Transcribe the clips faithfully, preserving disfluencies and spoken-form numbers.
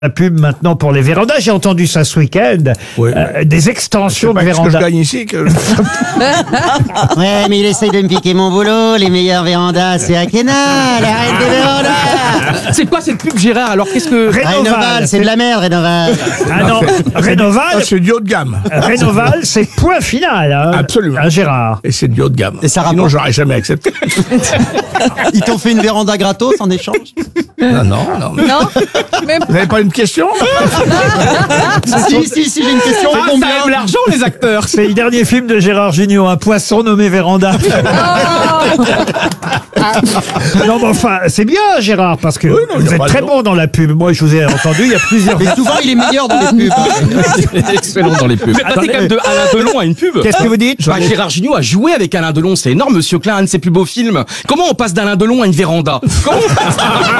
La pub maintenant pour les vérandas, j'ai entendu ça ce week-end, Oui, euh, oui. des extensions de Parce que je vérandas. gagne ici que... Ouais, mais il essaye de me piquer mon boulot. Les meilleures vérandas, c'est Akena, la reine des vérandas. C'est quoi cette pub, Gérard? Alors qu'est-ce que... Rénoval, c'est de la merde, Rénoval. Ah non, Ah, Rénoval, c'est du haut de gamme. Rénoval, c'est point final. Hein, Absolument. Hein, Gérard. Et c'est du haut de gamme. Et ça Sinon, rapporte. j'aurais jamais accepté. Ils t'ont fait une véranda gratos en échange? Non, non, non. Non, mais Vous n'avez pas une question? Si, si, si, j'ai une question. Ah, ça aime l'argent, les acteurs. C'est le dernier film de Gérard Jugnot, un poisson nommé Véranda. Non, mais enfin, c'est bien, Gérard, parce que Oui, non, il y vous a êtes pas de très nom. bon dans la pub. Moi, je vous ai entendu, il y a plusieurs... Mais souvent, il est meilleur dans les pubs. Excellent dans les pubs. Vous êtes passé quand même de Alain Delon à une pub. Qu'est-ce que vous dites? Bah, Gérard Jugnot a joué avec Alain Delon, c'est énorme, Monsieur Klein, un de ses plus beaux films. Comment on passe d'Alain Delon à une véranda? Comment on passe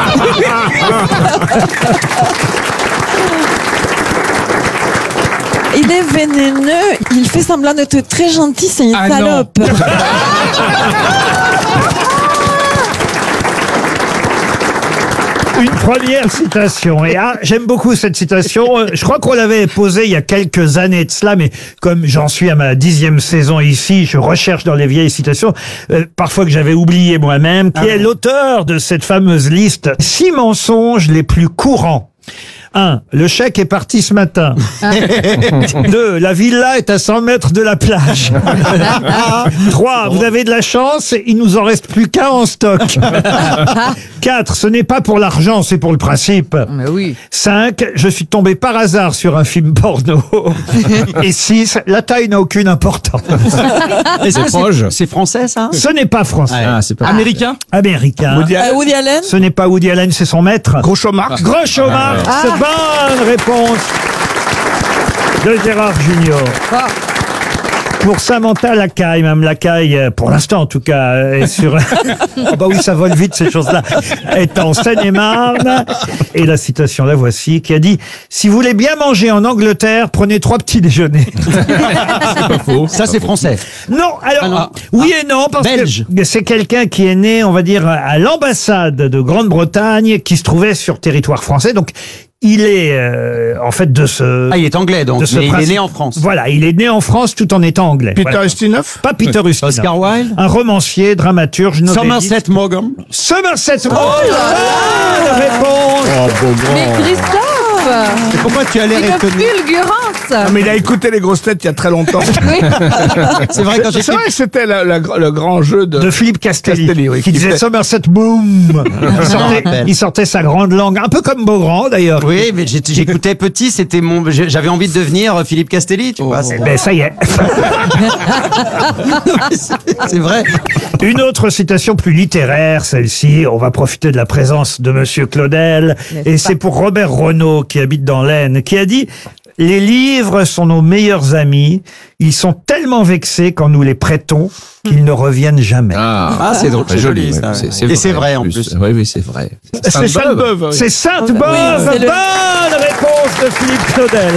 il est vénéneux, il fait semblant d'être très gentil, c'est une Ah non. salope. Une première citation. Et ah, j'aime beaucoup cette citation. Euh, Je crois qu'on l'avait posée il y a quelques années de cela, mais comme j'en suis à ma dixième saison ici, je recherche dans les vieilles citations, euh, parfois que j'avais oublié moi-même, qui est l'auteur de cette fameuse liste. Six mensonges les plus courants. Un, le chèque est parti ce matin. Deux, la villa est à cent mètres de la plage. Trois, vous avez de la chance, il nous en reste plus qu'un en stock. Quatre, ce n'est pas pour l'argent, c'est pour le principe. Mais oui. Cinq, je suis tombé par hasard sur un film porno. Et six, la taille n'a aucune importance. Est-ce que proche. c'est français, ça? Ce n'est pas français. Ah, c'est pas américain? Américain. Woody Euh, Allen, Woody Allen. Ce n'est pas Woody Allen, c'est son maître. Groucho Marx. Groucho Marx. Bonne réponse de Gérard Jugnot. Ah. Pour Samantha Lacaille, même Lacaille, euh, pour l'instant en tout cas, euh, est sur... Oh bah oui, ça vole vite ces choses-là. Est en Seine-et-Marne. Et la citation, la voici, qui a dit « Si vous voulez bien manger en Angleterre, prenez trois petits déjeuners. Ça, c'est français. » Non, alors, Ah non. oui et non, parce Belge. que c'est quelqu'un qui est né, on va dire, à l'ambassade de Grande-Bretagne, qui se trouvait sur territoire français. Donc, il est, euh, en fait, de ce... Ah, il est anglais, donc. de ce Mais il est principe. né en France. Voilà, il est né en France tout en étant anglais. Peter Voilà. Ustinov. Pas Peter Ustinov. Oscar Wilde. Un romancier, dramaturge, novelliste. Somerset Maugham. Somerset Maugham. Bonne réponse. Mais Christophe, Et pourquoi tu as l'air une étonné? fulgurance. Ah, mais il a écouté les grosses têtes il y a très longtemps. Oui. C'est vrai, quand C'est j'étais... vrai que c'était la- la- le grand jeu de... De Philippe Castelli, Castelli, oui, qui qui disait fait- Somerset Boom. Il sortait, rappelle. il sortait sa grande langue, un peu comme Beaugrand d'ailleurs. Oui, mais j'étais- j'écoutais petit, c'était mon, j'avais envie de devenir Philippe Castelli, tu vois. c'est- Ben ça y est. C'est c'est vrai. Une autre citation plus littéraire, celle-ci, on va profiter de la présence de Monsieur Claudel, et c'est pour Robert Renaud, qui habite dans l'Aisne, qui a dit « Les livres sont nos meilleurs amis, ils sont tellement vexés quand nous les prêtons qu'ils ne reviennent jamais. Ah, c'est drôle, c'est joli, ça. Et c'est vrai, en plus. Oui, oui, c'est vrai. » C'est Sainte-Beuve, oui. C'est Sainte-Beuve. c'est le- Bonne réponse de Philippe Claudel.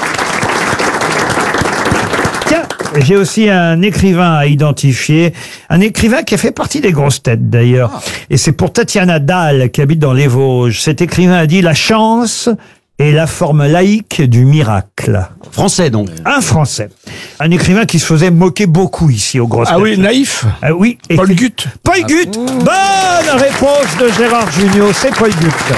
Tiens, j'ai aussi un écrivain à identifier, un écrivain qui a fait partie des grosses têtes d'ailleurs. Et c'est pour Tatiana Dahl qui habite dans les Vosges. Cet écrivain a dit « La chance est la forme laïque du miracle Français, donc. ». Un Français. Un écrivain qui se faisait moquer beaucoup ici aux grosses Ah têtes. oui, naïf. Ah oui. Et Paul qui- Gutt. Paul Gutt. Bonne réponse de Gérard Jugnot. C'est Paul Gutt.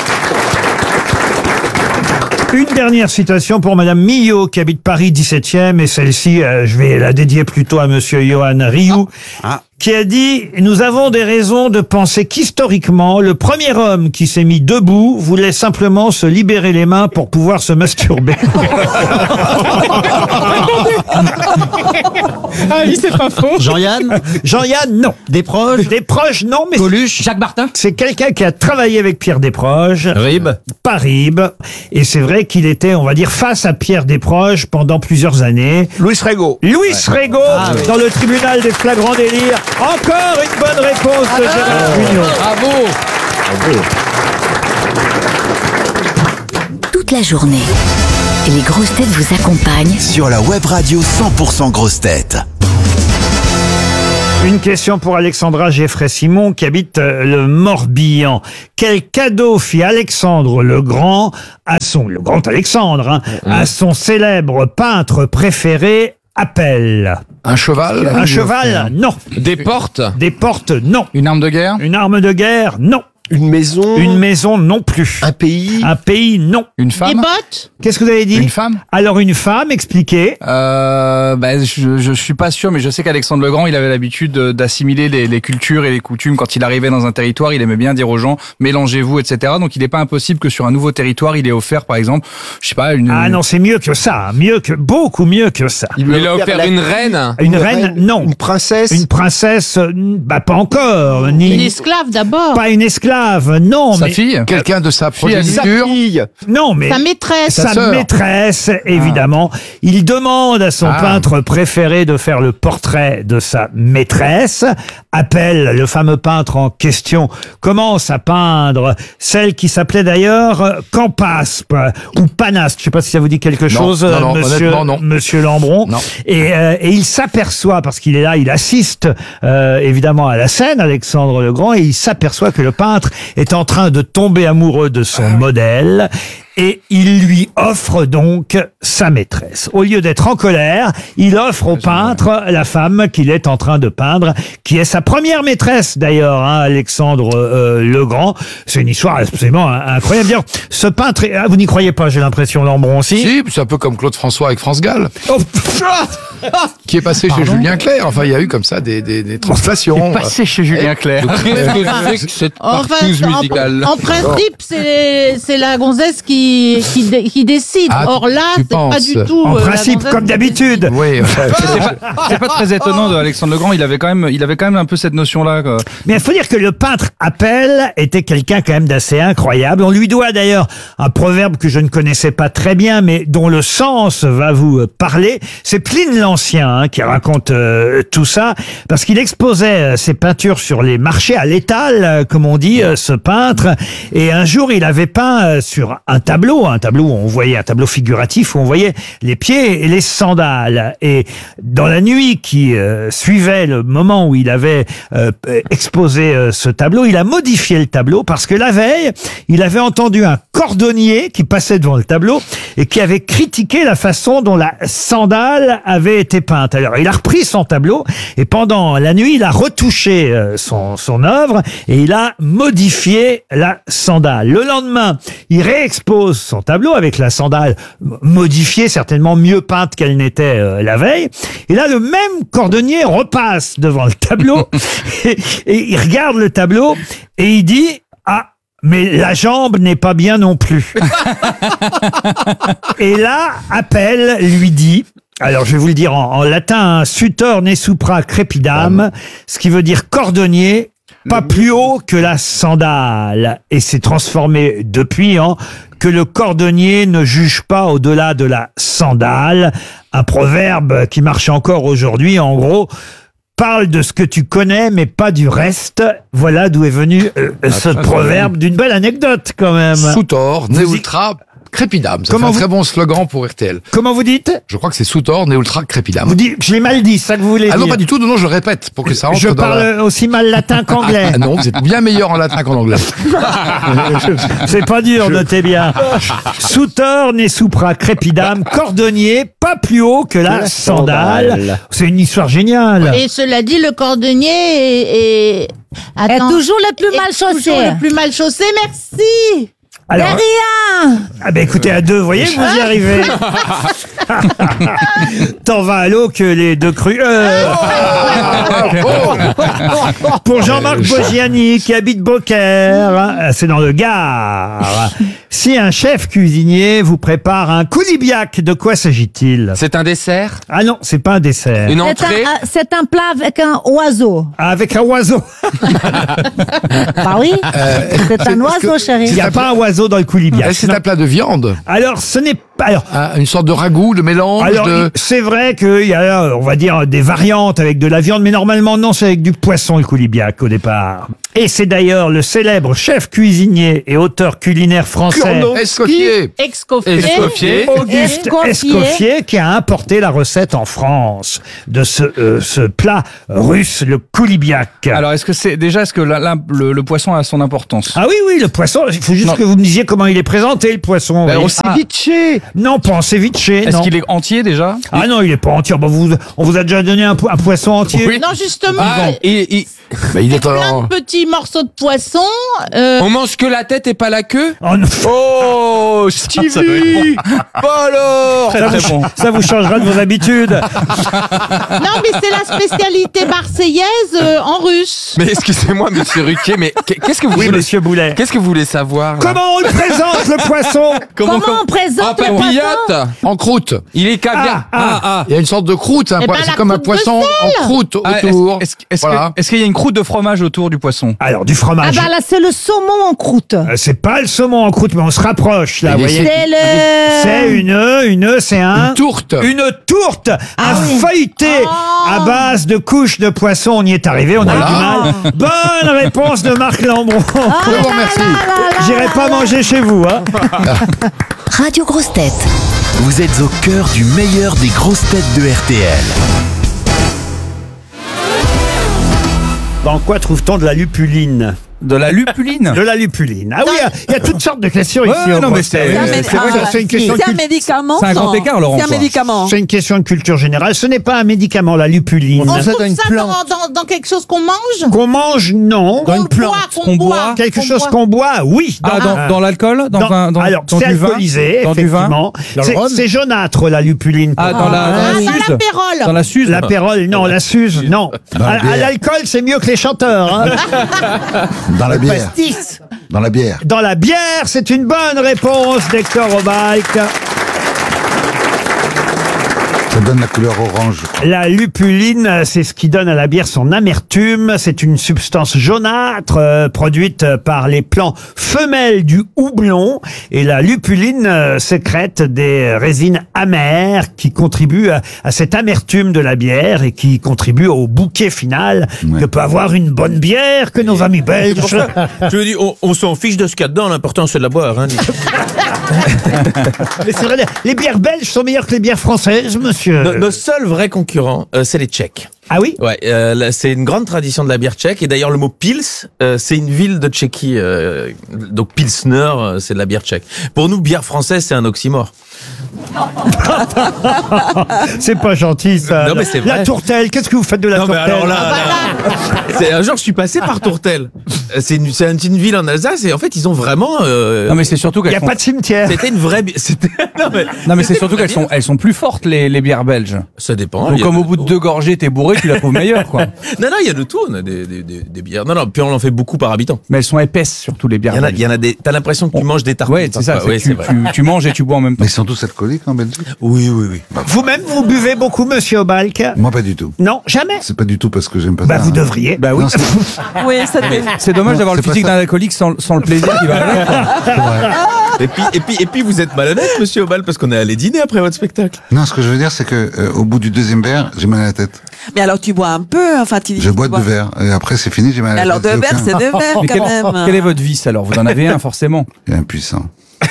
Une dernière citation pour Madame Millot, qui habite Paris dix-septième, et celle-ci, euh, je vais la dédier plutôt à Monsieur Johan Rioux, Ah. qui a dit « Nous avons des raisons de penser qu'historiquement, le premier homme qui s'est mis debout voulait simplement se libérer les mains pour pouvoir se masturber. » Ah oui, c'est pas faux. Jean-Yann. Jean-Yann, non. Des proches. Des proches, non, mais Coluche. Jacques Martin. c'est quelqu'un qui a travaillé avec Pierre Desproges. Rib. Pas Ribes. Et c'est vrai qu'il était, on va dire, face à Pierre Desproges pendant plusieurs années. Louis Rego. Louis Rego, dans le tribunal des flagrants délires. Encore une bonne réponse de Gérard Jugnot. Bravo. Toute la journée, les grosses têtes vous accompagnent Sur la web radio cent pour cent grosses têtes. Une question pour Alexandra Geffray-Simon qui habite euh, le Morbihan. Quel cadeau fit Alexandre le Grand à son, le grand Alexandre, hein, à son célèbre peintre préféré, Apelle? Un cheval? Un cheval, non. Des portes. Des portes, non. Une arme de guerre? Une arme de guerre, non. Une maison? Une maison, non plus. Un pays? Un pays, non. Une femme? Des bottes? Qu'est-ce que vous avez dit? Une femme? Alors une femme, expliquez. Euh, bah, je, je suis pas sûr, mais je sais qu'Alexandre le Grand, il avait l'habitude de- d'assimiler les, les cultures et les coutumes. Quand il arrivait dans un territoire, il aimait bien dire aux gens, mélangez-vous, et cetera. Donc il n'est pas impossible que sur un nouveau territoire, il ait offert, par exemple, je sais pas, une... Ah non, c'est mieux que ça. Mieux que, beaucoup mieux que ça. lui Il a offert la- une reine. Une reine, non. Une princesse? Une princesse, euh, bah pas encore. Ni Une esclave d'abord. pas une esclave, non. Sa mais, fille? Quelqu'un de sa Sa progéniture? fille? non, mais Sa maîtresse. sa sœur. maîtresse, évidemment. Il demande à son Ah. peintre préféré de faire le portrait de sa maîtresse. Appelle le fameux peintre en question, commence à peindre celle qui s'appelait d'ailleurs euh, Campaspe ou Panaste. Je sais pas si ça vous dit quelque Non, chose, non, euh, non, monsieur, honnêtement, non. monsieur Lambron. Non. Et, euh, et il s'aperçoit, parce qu'il est là, il assiste euh, évidemment à la scène, Alexandre le Grand, et il s'aperçoit que le peintre est en train de tomber amoureux de son modèle. Et il lui offre donc sa maîtresse. Au lieu d'être en colère, il offre au peintre la femme qu'il est en train de peindre, qui est sa première maîtresse d'ailleurs, hein, Alexandre euh, le Grand. C'est une histoire absolument incroyable. D'ailleurs, ce peintre, est- ah, vous n'y croyez pas, j'ai l'impression, Lambron aussi. Si, c'est un peu comme Claude François avec France Gall, Oh, qui est passé chez Julien Clerc. Enfin, il y a eu comme ça des, des, des translations. Passé chez Julien Clerc. Qu'est-ce que c'est que cette Enfin, partouze en- musicale? En, principe, c'est c'est la gonzesse qui, qui, dé- qui décide. Ah, Or là, tu c'est pas penses. du tout. en euh, la principe, gonzesse comme qui d'habitude. Oui, C'est pas, c'est pas très étonnant de Alexandre le Grand. Il avait quand même, il avait quand même un peu cette notion-là. quoi. Mais il faut dire que le peintre Appel était quelqu'un quand même d'assez incroyable. On lui doit d'ailleurs un proverbe que je ne connaissais pas très bien, mais dont le sens va vous euh, parler. C'est Pline l'Ancien hein, qui raconte euh, tout ça, parce qu'il exposait euh, ses peintures sur les marchés à l'étal, euh, comme on dit, euh, ce peintre. Et un jour, il avait peint euh, sur un tableau, un tableau où on voyait un tableau figuratif où on voyait les pieds et les sandales. Et dans la nuit qui euh, suivait le moment où il avait euh, exposé euh, ce tableau, il a modifié le tableau parce que la veille, il avait entendu un cordonnier qui passait devant le tableau et qui avait critiqué la façon dont la sandale avait été peinte. Alors, il a repris son tableau et pendant la nuit, il a retouché euh, son, son œuvre et il a modifié la sandale. Le lendemain, il réexpose son tableau avec la sandale modifiée, certainement mieux peinte qu'elle n'était euh, la veille. Et là, le même cordonnier repasse devant le tableau et, et il regarde le tableau et il dit « Ah, mais la jambe n'est pas bien non plus. » Et là, Appel lui dit... Alors, je vais vous le dire en, en latin, sutor ne supra crepidam, ce qui veut dire cordonnier, pas plus haut que la sandale. Et c'est transformé depuis en que le cordonnier ne juge pas au-delà de la sandale. Un proverbe qui marche encore aujourd'hui, en gros, parle de ce que tu connais, mais pas du reste. Voilà d'où est venu euh, ce proverbe, d'une belle anecdote quand même. Soutor, ne Vous y- ultra crépidam. Ça Comment fait un vous- très bon slogan pour R T L. Comment vous dites? Je crois que c'est Soutor, ne ultra crépidam. Vous dites, je l'ai mal dit, c'est ça que vous voulez Ah dire? non, pas du tout. Non, non, je le répète pour que ça rentre Je dans parle la... aussi mal latin qu'anglais. Ah non, vous êtes bien meilleur en latin qu'en anglais. C'est pas dur, notez bien. Sutor ne supra crepidam, cordonnier, pas plus haut que la sandale. C'est une histoire géniale. Et cela dit, le cordonnier est, est... Est Attends, toujours le plus est mal chaussé. toujours le plus mal chaussé, merci. Alors, Rien. ah ben écoutez, à deux, vous voyez que vous y arrivez. Tant va à l'eau que les deux crus. Euh, Pour Jean-Marc Boggiani, qui habite Beaucaire, hein, c'est dans le Gard. Si un chef cuisinier vous prépare un coulibiac, de quoi s'agit-il? C'est un dessert? Ah non, c'est pas un dessert. Une C'est entrée? un, c'est un plat avec un oiseau. Ah, avec un oiseau. Bah oui. c'est un oiseau, chérie. Il n'y a pas un oiseau dans le coulibiac. Est-ce que c'est Non. un plat de viande? Alors, ce n'est pas... Alors, Ah, une sorte de ragoût, de mélange Alors, de... c'est vrai qu'il y a, on va dire, des variantes avec de la viande, mais normalement, non, c'est avec du poisson, le coulibiac, au départ. Et c'est d'ailleurs le célèbre chef cuisinier et auteur culinaire français Escoffier. Escoffier. Escoffier. Auguste Escoffier. Escoffier qui a importé la recette en France de ce, euh, ce plat russe, le koulibiak. Alors, est-ce que c'est déjà, est-ce que la- la- le, le poisson a son importance? Ah oui, oui, le poisson, il faut juste Non. que vous me disiez comment il est présenté, le poisson. Ben, oui. au Ah. ceviche. Non, pas en ceviche, Est-ce non. qu'il est entier déjà? Ah non, il est pas entier. Bah, vous, on vous a déjà donné un, po- un poisson entier. Oui. Non, justement, Ah, et, et- Bah, il est plein en... de petits morceaux de poisson. euh, on mange que la tête et pas la queue? Oh, non. Oh, Stevie! Pas alors! Ça, vous, bon. ça vous changera de vos habitudes. Non, mais c'est la spécialité marseillaise euh, en russe. Mais excusez-moi, monsieur Ruquier, mais qu'est-ce que vous Oui, voulez, monsieur Boulet. qu'est-ce que vous voulez savoir? là Comment on le présente, le poisson? Comment, on Ah, présente le poisson? papillote! en croûte. Il est caviar. Ah, ah. ah. Il y a une sorte de croûte, un Eh poi- ben, c'est la comme un croûte de poisson sel. en croûte Ah, est-ce- autour. Est-ce est-ce Voilà. que- est-ce qu'il y a une croûte de fromage autour du poisson? Alors, du Ah fromage. bah là, c'est le saumon en croûte. Euh, C'est pas le saumon en croûte, mais on se rapproche, là, vous Il voyez. essaie- C'est le... C'est une, une, c'est un... Une tourte. Une tourte, un Ah oui. feuilleté Oh. à base de couches de poisson. On y est arrivé, on a eu du mal. Bonne réponse de Marc Lambron. Je vous remercie. J'irai pas manger chez vous, hein. Radio Grosses Têtes. Vous êtes au cœur du meilleur des grosses têtes de R T L. Dans quoi trouve-t-on de la lupuline? De la lupuline? De la lupuline. Ah oui, il y a- il y, a toutes sortes de questions Ouais, ici. aux non, mais grosses c'est- têtes. c'est C'est vrai que c'est une question C'est un cul- médicament. C'est un grand écart, Laurent, C'est un quoi. médicament. c'est une question de culture générale. Ce n'est pas un médicament, la lupuline. On trouve ça dans, dans, dans quelque chose qu'on mange? Qu'on mange, non. Qu'on boit, qu'on Qu'on boit. boit. Quelque qu'on chose boit. qu'on boit, oui. Ah, dans, dans l'alcool? Dans, Dans- un, dans, alors, dans c'est du vin? alcoolisé, Dans du vin? effectivement. Dans le C'est- rhum? C'est jaunâtre, la lupuline. Ah, dans la, Ah, dans la dans suze? l'apérole. Dans la suze? L'apérole, non, la suze, non. À, à l'alcool, c'est mieux que les chanteurs. hein. Dans la bière. Dans la bière. Dans la bière, c'est une bonne réponse d'Hector Obalk. Ça donne la couleur orange. La lupuline, c'est ce qui donne à la bière son amertume. C'est une substance jaunâtre euh, produite par les plants femelles du houblon. Et la lupuline euh, sécrète des résines amères qui contribuent à, à cette amertume de la bière et qui contribuent au bouquet final Ouais. que peut avoir une bonne bière que nos amis belges. Je veux dire, on, on s'en fiche de ce qu'il y a dedans, l'important c'est de la boire. Hein. Mais c'est vrai, les bières belges sont meilleures que les bières françaises, monsieur. Nos, nos seuls vrais concurrents, euh, c'est les Tchèques. Ah oui? Ouais, euh, là, c'est une grande tradition de la bière tchèque. Et d'ailleurs, le mot Pils, euh, c'est une ville de Tchéquie. Euh, donc Pilsner, euh, c'est de la bière tchèque. Pour nous, bière française, c'est un oxymore. C'est pas gentil, ça. Non, mais c'est La vrai. tourtelle, qu'est-ce que vous faites de la Non, mais tourtelle? alors là, là, c'est un jour, je suis passé par Tourtel. Euh, C'est une, c'est une, une ville en Alsace et en fait, ils ont vraiment. Euh, Non, mais c'est surtout Il n'y qu'elles a sont... pas de cimetière. C'était une vraie. bi- C'était. Non, mais, Non, mais c'est c'était surtout une vraie qu'elles sont, bière. elles sont plus fortes, les, les bières belges. Ça dépend. Donc, il y a comme de au bout de tout. deux gorgées, t'es bourré, tu la trouves meilleure, quoi. Non, non, il y a de tout. On a des, des, des, des bières. Non, non, puis on en fait beaucoup par habitant. Mais elles sont épaisses, surtout les bières Il y en a, belges. il y en a des. T'as l'impression que tu manges des tartines. Ouais, c'est ça. parfois. c'est que Ouais, tu, c'est vrai. tu, tu manges et tu bois en même temps. Mais ils sont tous alcooliques en Belgique? Oui, oui, oui. Vous-même, vous buvez beaucoup, monsieur Obalk? Moi, pas du tout. Non, jamais. C'est pas du tout parce que j'aime pas Bah, ça. vous hein. devriez. Bah oui. Non, c'est- Oui, ça te- C'est dommage Non, d'avoir le c'est pas physique ça. d'un alcoolique sans, sans le plaisir qui va avec. quoi. Et puis, et puis, et puis, vous êtes malhonnête, monsieur Obal, parce qu'on est allé dîner après votre spectacle. Non, ce que je veux dire, c'est que euh, au bout du deuxième verre, j'ai mal à la tête. Mais alors tu bois un peu, enfin tu dis. Je tu bois deux verres. Et après, c'est fini, j'ai mal à la Alors tête. deux J'ai verres, aucun- c'est deux verres Mais quand quel, même. quel est votre vice alors? Vous en avez un forcément. Il est impuissant.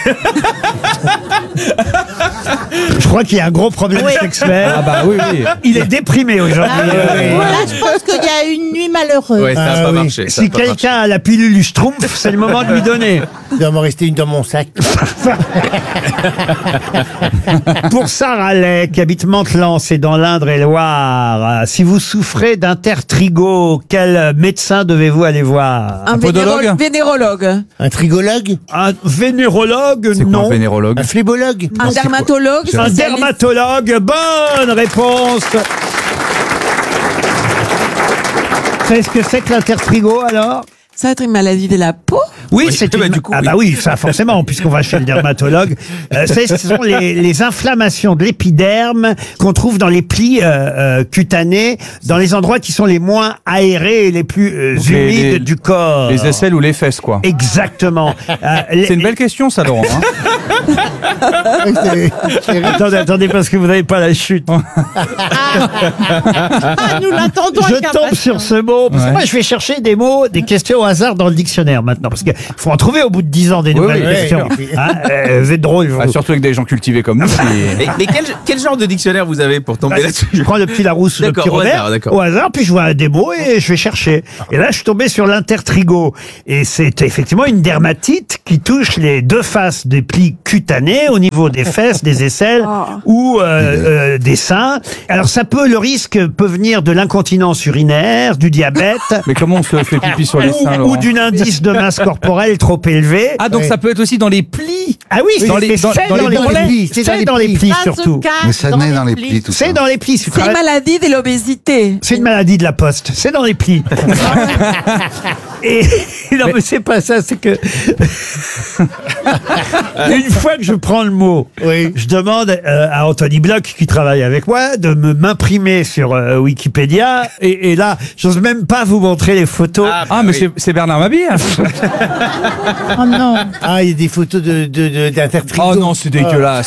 Je crois qu'il y a un gros problème Oui. sexuel. Ah bah oui, oui. Il est déprimé aujourd'hui. Là, je pense qu'il y a une nuit malheureuse. Ouais, ça n'a Ah pas oui. marché. ça a Si pas quelqu'un a la pilule Schtroumpf, c'est le moment de lui donner. Il doit m'en rester une dans mon sac. Pour Sarah Lay, qui habite Mantelan, c'est dans l'Indre-et-Loire. Si vous souffrez d'intertrigo, quel médecin devez-vous aller voir? Un podologue vénéro- vénérologue, Un trigologue? Un vénérologue? C'est quoi Non. un vénérologue? Un phlébologue? un dermatologue, Un spécialiste. dermatologue, bonne réponse. Vous savez ce que c'est que l'intertrigo alors? Ça va être une maladie de la peau. Oui, Oui, c'est bah, une... du coup, ah oui. bah oui, ça forcément, puisqu'on va chez le dermatologue. Euh, c'est- ce sont les, les inflammations de l'épiderme qu'on trouve dans les plis euh, euh, cutanés, dans les endroits qui sont les moins aérés et les plus euh, Donc, humides les- les- du corps. Les aisselles ou les fesses, quoi. Exactement. Euh, les- C'est une belle question, ça, Laurent. Hein. attendez, attendez, parce que vous n'avez pas la chute. Ah, nous l'attendons Je avec tombe impatience. sur ce mot. Parce que Ouais. moi, je vais chercher des mots, des questions au hasard dans le dictionnaire maintenant. Parce qu'il faut en trouver au bout de dix ans des Oui, nouvelles oui, questions. oui. Hein, euh, vous êtes drôle, vous. Ah, surtout avec des gens cultivés comme nous. c'est- Mais, mais quel, quel genre de dictionnaire vous avez pour tomber Bah, là-dessus? je prends le petit Larousse ou le D'accord, petit au Robert hasard, d'accord. au hasard, puis je vois des mots et je vais chercher. Et là, je suis tombé sur l'intertrigo. Et c'est effectivement une dermatite qui touche les deux faces des plis cutanés au niveau des fesses, des aisselles ou euh, euh, des seins. Alors ça peut, le risque peut venir de l'incontinence urinaire, du diabète. Mais comment on se fait pipi sur les seins, ou, Laurent ou d'une indice de masse corporelle trop élevé. Ah, donc ça peut être aussi dans les plis. Ah oui, Dans c'est les- dans- c'est dans dans, les les bourrelets. plis. C'est C'est dans dans les les plis. plis Ça se surtout. cache Mais ça naît dans les plis, tout ça. C'est dans les plis. C'est une maladie de l'obésité. C'est une maladie de la poste. C'est dans les plis. Et non, mais c'est pas ça. C'est que une fois que je prends le mot, je demande euh, à Anthony Bloch qui travaille avec moi de me m'imprimer sur euh, Wikipédia. Et, et là, j'ose même pas vous montrer les photos. Ah, mais c'est- c'est Bernard Mabille. hein. Oh non. Ah, il y a des photos de, de, de, d'intertrigo. Oh non, c'est dégueulasse.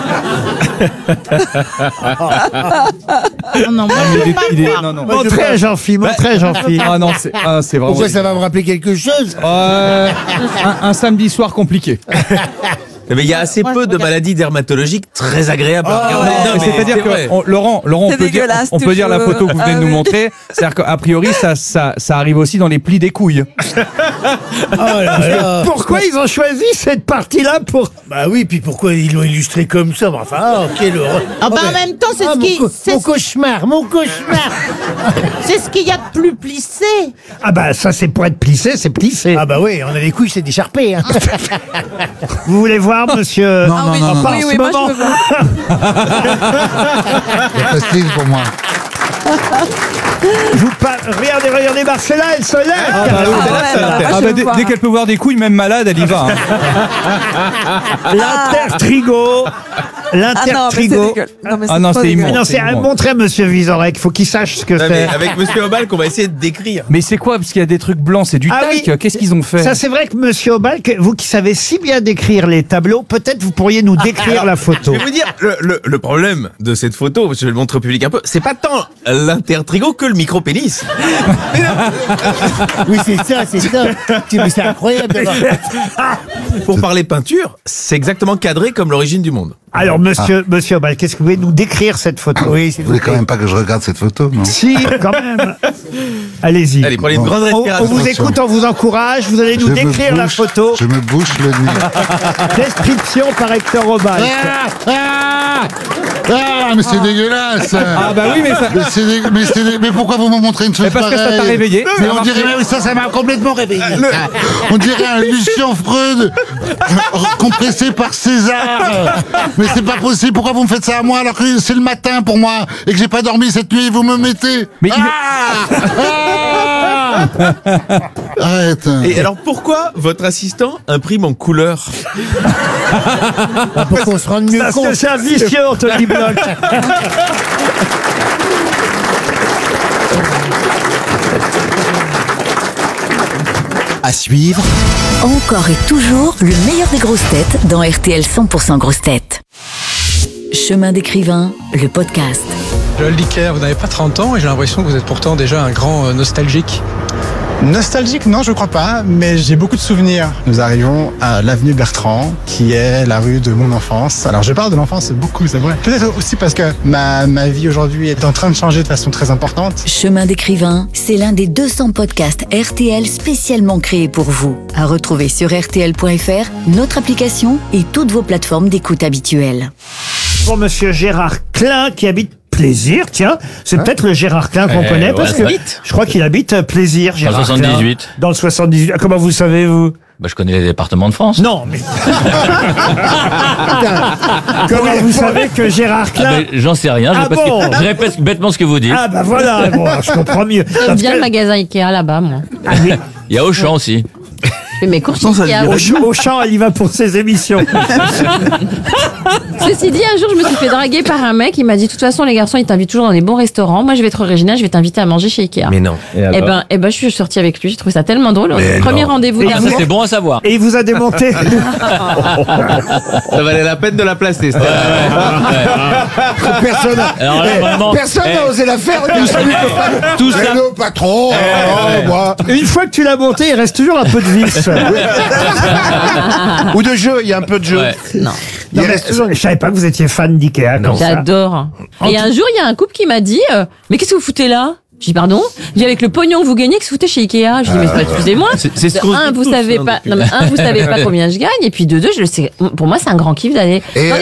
Oh non, moi, Ah, je mais veux il est- pas il est- voir. non, non. Montrez à Jean-Philippe, montrez à Jean-Philippe. Ah non, c'est ah, c'est vraiment. Pourquoi ça va me rappeler quelque chose? Euh, un, un samedi soir compliqué. Mais il y a assez Moi, peu je de regarde. maladies dermatologiques très agréables à regarder. Non, Non, mais c'est-à-dire c'est que vrai. on- Laurent, Laurent, on C'est peut dire, dégueulasse, on tu peut dire la peux- photo que vous venez Ah de nous oui. montrer. C'est-à-dire qu'a priori, ça, ça, ça arrive aussi dans les plis des couilles. Oh là là. Pourquoi ils ont choisi cette partie-là pour... Bah oui, puis pourquoi ils l'ont illustré comme ça? Enfin, oh, quelle horreur. Ah bah Oh, en mais- même temps, c'est Ah, ce mon qui, co- c'est mon ce- cauchemar, mon cauchemar. c'est ce qu'il y a de plus plissé. Ah bah ça c'est pour être plissé, c'est plissé. Ah bah oui, on a les couilles, c'est décharpé. Hein. Vous voulez voir, monsieur Non, Ah non, oui, non, non. Pas en oui, ce oui, moi je moment. veux voir. C'est facile pour moi. Je vous parle. Regardez, regardez Marcella, elle se lève. Ah bah, oui. Ah ouais, bah, Ah je bah, veux dès, voir. dès qu'elle peut voir des couilles, même malade, elle y va. hein. L'intertrigo. Ah non, mais c'est L'intertrigo. dégueulasse. Non, mais Ah non, trop c'est dégueulasse. immonde. non, c'est à immonde. montrer à Monsieur Vizorek. Faut qu'il sache ce que Non, mais c'est. avec Monsieur Obal qu'on va essayer de décrire. Mais c'est quoi? Parce qu'il y a des trucs blancs, c'est du Ah talc. oui. Qu'est-ce qu'ils ont fait? Ça, c'est vrai que Monsieur Obalk, vous qui savez si bien décrire les tableaux, peut-être vous pourriez nous décrire la photo. Je vais vous dire, le, le, le problème de cette photo, je vais le montrer au public un peu, c'est pas tant l'intertrigo que le micro-pénis. Oui, c'est ça, c'est ça. Tu- Mais c'est incroyable d'avoir. Pour parler peinture, c'est exactement cadré comme l'origine du monde. Alors, Monsieur, Monsieur Obalk, qu'est-ce que vous pouvez nous décrire cette photo? Oui, c'est Vous voulez quand même pas que je regarde cette photo, non? Si, quand même. Allez-y. Allez, prenez une grande On, on respiration. vous écoute, on vous encourage. Vous allez nous Je me décrire la bouche- photo. Je me bouche le nez. Description par Hector Obalk. Ah, ah, ah, mais c'est dégueulasse. Ah bah oui, mais ça. Mais, c'est dé- mais, c'est dé- mais pourquoi vous me montrez une chose Mais parce que ça pareille t'a réveillé. Mais Ça on a dirait, marché. mais ça, ça m'a complètement réveillé. On dirait un Lucien Freud euh, compressé par César. Mais c'est pas possible. Pourquoi vous me faites ça à moi alors que c'est le matin pour moi et que j'ai pas dormi cette nuit? Vous me mettez. Mais il- Ah, ah Arrête. Et alors pourquoi votre assistant imprime en couleur? Pour qu'on se rende mieux Parce que compte. c'est un vicieux, Anthony Bloch. À suivre, Encore et toujours le meilleur des grosses têtes dans R T L cent pour cent grosses têtes. Chemin d'écrivain, le podcast. Joël Dicker, vous n'avez pas trente ans et j'ai l'impression que vous êtes pourtant déjà un grand euh, nostalgique. Nostalgique, non, je crois pas, mais j'ai beaucoup de souvenirs. Nous arrivons à l'avenue Bertrand, qui est la rue de mon enfance. Alors, je parle de l'enfance beaucoup, c'est vrai. Peut-être aussi parce que ma, ma vie aujourd'hui est en train de changer de façon très importante. Chemin d'écrivain, c'est l'un des deux cents podcasts R T L spécialement créés pour vous. À retrouver sur R T L point F R, notre application et toutes vos plateformes d'écoute habituelles. Pour Monsieur Gérard Klein qui habite Plaisir, tiens, c'est peut-être le Gérard Klein qu'on Eh, connaît ouais, parce ça que habite. je crois qu'il habite euh, Plaisir, Gérard le soixante-dix-huit. Klein. Dans le soixante-dix-huit. Ah, comment vous savez, vous? Bah, je connais les départements de France. Non, mais... Comment vous savez que Gérard Ah, Klein... ben, j'en sais rien. Je, Ah répète, bon je répète bêtement ce que vous dites. Ah bah voilà, bon, je comprends mieux. J'aime Parce bien que- le magasin Ikea là-bas, moi. Ah oui. Il y a Auchan aussi. fais mes courses chez Ikea. Au, ch- au champ, elle y va pour ses émissions. Ceci dit, un jour, je me suis fait draguer par un mec. Il m'a dit, de toute façon, les garçons, ils t'invitent toujours dans des bons restaurants. Moi, je vais être original, je vais t'inviter à manger chez Ikea. Mais non. Et, ben, et ben, je suis sortie avec lui. J'ai trouvé ça tellement drôle. Mais Premier non. rendez-vous Et d'amour. Ça, c'est bon à savoir. Et il vous a démonté. Ça valait la peine de la placer. c'était- Personne n'a Alors là, Eh, vraiment, personne n'a eh, osé la faire. Tout ça, tout ça- Hello, patron. oh, moi. Une fois que tu l'as monté, il reste toujours un peu de vis. Ou de jeu, il y a un peu de jeu. Ouais. Non. Il Non, mais reste toujours. je savais pas que vous étiez fan d'Ikea. comme ça. J'adore. Et un jour, il y a un couple qui m'a dit, euh, mais qu'est-ce que vous foutez là? Je dis pardon. Je dis avec le pognon que vous gagnez, qu'est-ce que vous foutez chez Ikea? Je dis mais excusez-moi. C'est- c'est ce De qu'on se un, dit vous tous, savez hein, pas. depuis. Non mais un, vous savez pas combien je gagne. Et puis de deux, je le sais. Pour moi, c'est un grand kiff d'aller. Et, dans des